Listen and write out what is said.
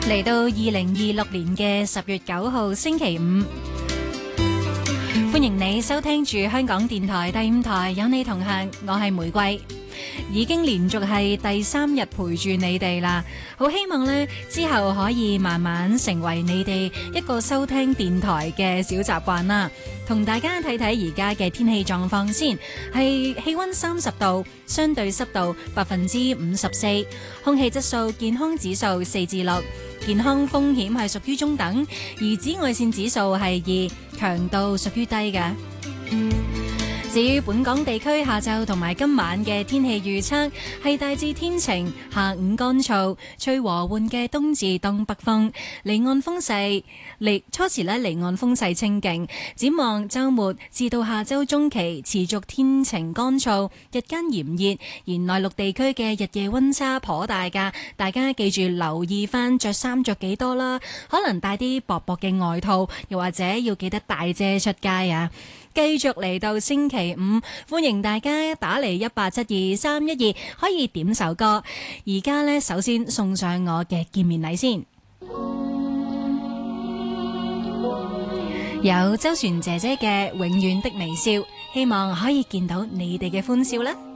嚟到2026年嘅10月9號星期五，歡迎你收聽住香港電台第5台有你同行，我係玫瑰，已經連續係第3日陪住你哋啦，好希望呢之後可以慢慢成為你哋一個收聽電台嘅小習慣啦。同大家睇睇而家嘅天氣狀況先，係氣溫30度，相對濕度54%，空氣質素健康指數4至6，健康風險係屬於中等，而紫外線指數係2，強度屬於低嘅。至於本港地區下晝同埋今晚嘅天氣預測係大致天晴，下午乾燥，吹和緩嘅東至東北風，離岸風勢初時離岸風勢清勁。展望週末至到下週中期持續天晴乾燥，日間炎熱，而內陸地區嘅日夜溫差頗大㗎，大家記住留意返着衫着幾多啦，可能帶啲薄薄嘅外套，又或者要記得帶遮出街啊！繼續嚟到星期五，歡迎大家打嚟1872312，可以點首歌。而家呢，首先送上我嘅見面禮先，有周璇姐姐嘅《永遠的微笑》，希望可以見到你哋嘅歡笑啦。